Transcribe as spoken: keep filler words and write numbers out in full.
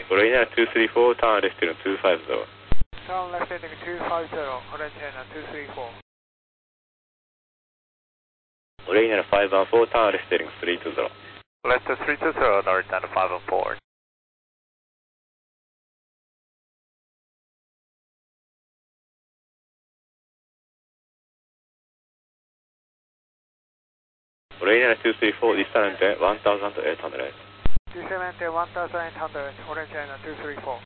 Origina two three four, turn left heading two five zero. Turn left heading two five zero, Origina two three four. Origina five one four, turn left heading three two zero. Left three two zero, Origina five one four. Origina two three four, descendant one thousand eight hundred. Descendant one thousand eight hundred, Origina two three four.